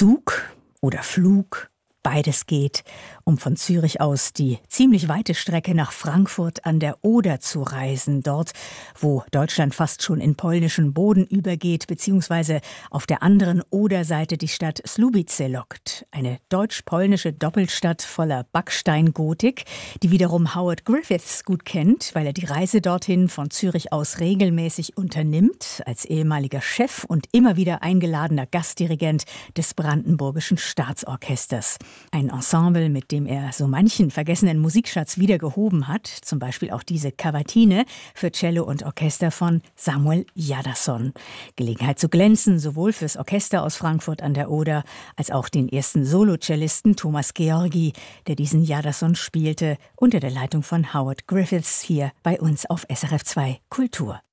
Zug oder Flug, beides geht, um von Zürich aus die ziemlich weite Strecke nach Frankfurt an der Oder zu reisen. Dort, wo Deutschland fast schon in polnischen Boden übergeht, beziehungsweise auf der anderen Oderseite die Stadt Słubice lockt. Eine deutsch-polnische Doppelstadt voller Backsteingotik, die wiederum Howard Griffiths gut kennt, weil er die Reise dorthin von Zürich aus regelmäßig unternimmt, als ehemaliger Chef und immer wieder eingeladener Gastdirigent des Brandenburgischen Staatsorchesters. Ein Ensemble, mit dem er so manchen vergessenen Musikschatz wieder gehoben hat, zum Beispiel auch diese Cavatine für Cello und Orchester von Samuel Jadasson. Gelegenheit zu glänzen, sowohl fürs Orchester aus Frankfurt an der Oder, als auch den ersten Solocellisten Thomas Georgi, der diesen Jadasson spielte, unter der Leitung von Howard Griffiths hier bei uns auf SRF 2 Kultur.